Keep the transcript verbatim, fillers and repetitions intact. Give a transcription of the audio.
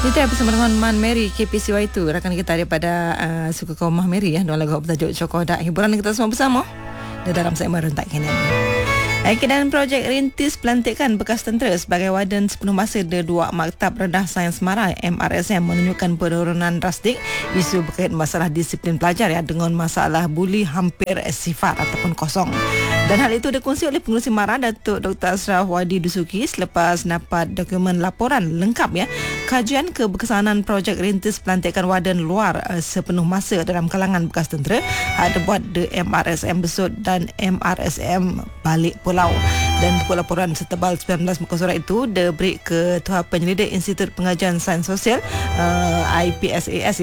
Kita bersama dengan Man Mary K P C Y itu, rakan kita daripada uh, Suku Kaumah Mary ya, dengan lagu bertajuk Cokodak. Hiburan kita semua bersama di dalam segmen Rentak Kanan. Okay, dan projek rintis pelantikan bekas tentera sebagai warden sepenuh masa di dua maktab rendah sains Mara M R S M menunjukkan penurunan drastik isu berkaitan masalah disiplin pelajar ya, dengan masalah buli hampir sifar ataupun kosong. Dan hal itu dikongsi oleh pengurusi Mara Datuk Doktor Ashraf Wadi Dusuki selepas dapat dokumen laporan lengkap ya kajian keberkesanan projek rintis pelantikan warden luar uh, sepenuh masa dalam kalangan bekas tentera ada buat di M R S M Besut dan M R S M Balik Pulau. Dan buku laporan setebal sembilan belas muka surat itu diberi Ketua Penyelidik Institut Pengajian Sains Sosial uh, I P S A S